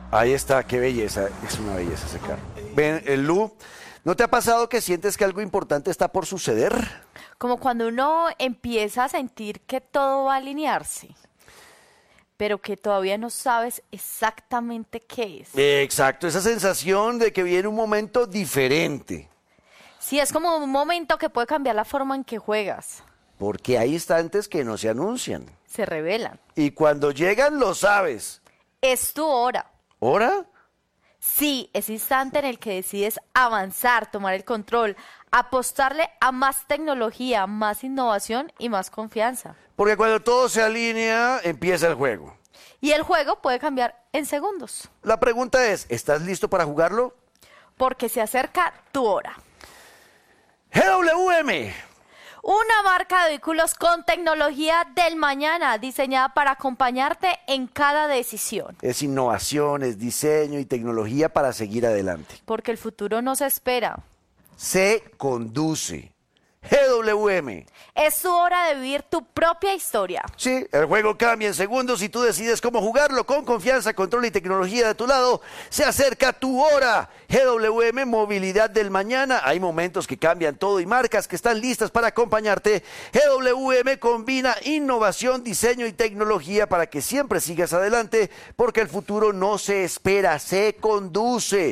Ahí está, qué belleza, es una belleza ese carro. Ven, Lu, ¿no te ha pasado que sientes que algo importante está por suceder? Como cuando uno empieza a sentir que todo va a alinearse, pero que todavía no sabes exactamente qué es. Exacto, esa sensación de que viene un momento diferente. Sí, es como un momento que puede cambiar la forma en que juegas. Porque hay instantes que no se anuncian. Se revelan. Y cuando llegan lo sabes. Es tu hora. ¿Hora? Sí, ese instante en el que decides avanzar, tomar el control, apostarle a más tecnología, más innovación y más confianza. Porque cuando todo se alinea, empieza el juego. Y el juego puede cambiar en segundos, La pregunta es, ¿estás listo para jugarlo? porque se acerca tu hora. GWM. Una marca de vehículos con tecnología del mañana, diseñada para acompañarte en cada decisión. Es innovación, es diseño y tecnología para seguir adelante. Porque el futuro no se espera. Se conduce. GWM. Es tu hora de vivir tu propia historia. Sí, el juego cambia en segundos y tú decides cómo jugarlo con confianza, control y tecnología de tu lado. Se acerca tu hora. GWM, movilidad del mañana. Hay momentos que cambian todo y marcas que están listas para acompañarte. GWM combina innovación, diseño y tecnología para que siempre sigas adelante, porque el futuro no se espera, se conduce.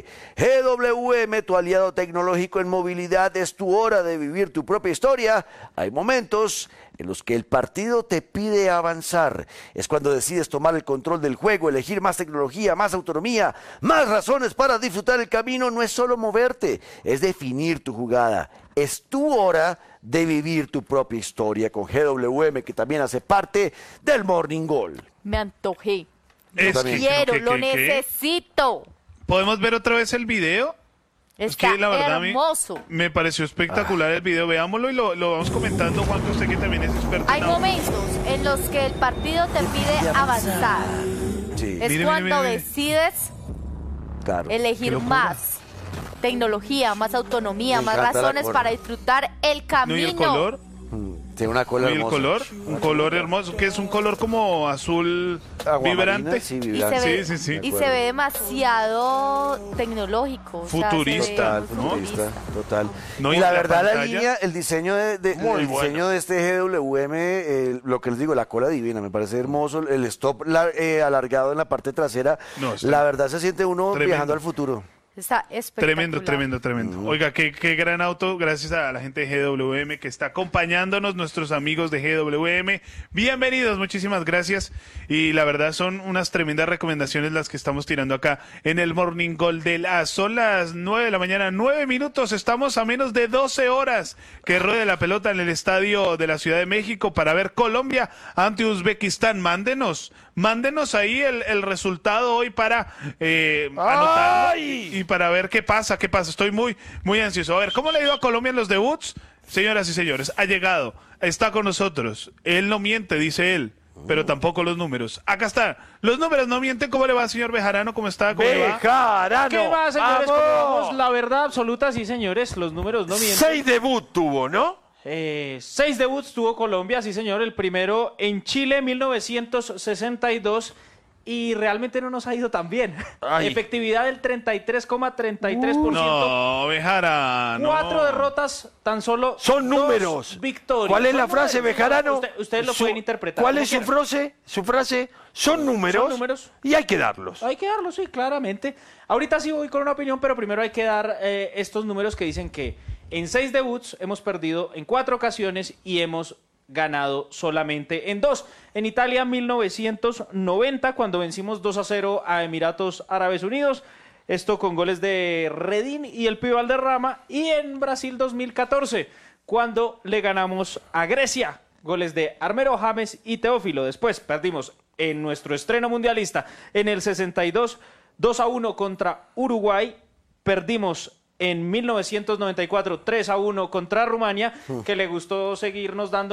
GWM, tu aliado tecnológico en movilidad, es tu hora de vivir tu propia historia. Hay momentos en los que el partido te pide avanzar. Es cuando decides tomar el control del juego, elegir más tecnología, más autonomía, más razones para disfrutar el camino. No es solo moverte, es definir tu jugada. Es tu hora de vivir tu propia historia con GWM, que también hace parte del Morning Goal. Me antojé. Es Lo que- quiero, ¿qué? lo necesito. ¿Podemos ver otra vez el video? Está Es que la verdad a mí hermoso. me pareció espectacular el video. Veámoslo y lo vamos comentando, Juan, que usted que también es experto Hay en auto. momentos en los que el partido te pide avanzar. Sí, Es Mire, cuando mire. decides claro. elegir más tecnología, más autonomía, Me más encanta la razones cola. para disfrutar el ¿No? camino. ¿Y el color? Tiene una cola ¿Y el hermosa. color? Un color hermoso, que es un color como azul Aguamarina, vibrante. sí, Y vibrante. se ve, Sí, sí, sí. y se ve demasiado tecnológico. o sea, se ve Futurista, muy ¿no? Futurista, total. No, y y la la verdad, la pantalla. línea, el diseño Muy el bueno. diseño de este GWM, lo que les digo, la cola divina, me parece hermoso. El stop alargado en la parte trasera. No, está la verdad se siente uno tremendo. viajando al futuro. Está espectacular. Tremendo. Oiga, qué gran auto, gracias a la gente de GWM que está acompañándonos, nuestros amigos de GWM. Bienvenidos, muchísimas gracias. Y la verdad son unas tremendas recomendaciones las que estamos tirando acá en el Morning Goal de son las 9 de la mañana, 9 minutos. Estamos a menos de 12 horas que ruede la pelota en el estadio de la Ciudad de México para ver Colombia ante Uzbekistán. Mándenos ahí el resultado hoy para anotarlo y para ver qué pasa. Estoy muy ansioso. A ver, ¿cómo le ha ido a Colombia en los debuts? Señoras y señores, ha llegado, está con nosotros. Él no miente, dice él, pero tampoco los números. Acá está, los números no mienten. ¿Cómo le va, señor Bejarano? ¿Cómo está? ¿Cómo le va? ¡Bejarano! ¿Qué más, señores? ¿Cómo ¡Vamos! vamos? La verdad absoluta, sí, señores, los números no mienten. 6 debut tuvo, ¿no? 6 debuts tuvo Colombia, sí, señor. El primero en Chile, 1962. Y realmente no nos ha ido tan bien. Ay. Efectividad del 33,33%. No, Bejarano. 4 derrotas, tan solo Son 2 números. victorias. ¿Cuál es Son la frase, números. Bejarano? Ustedes lo pueden interpretar. ¿Cuál como es su quieran. frase? Su frase, son números. Son números. Y hay que darlos. Hay que darlo, sí, claramente. Ahorita sí voy con una opinión, pero primero hay que dar estos números que dicen que en 6 debuts hemos perdido en 4 ocasiones y hemos ganado solamente en 2. En Italia, 1990, cuando vencimos 2-0 a Emiratos Árabes Unidos. Esto con goles de Redín y el Pío Valderrama. Y en Brasil, 2014, cuando le ganamos a Grecia. Goles de Armero James y Teófilo. Después perdimos en nuestro estreno mundialista en el 62, 2-1 contra Uruguay. Perdimos en 1994, 3-1 contra Rumania, que le gustó seguirnos dando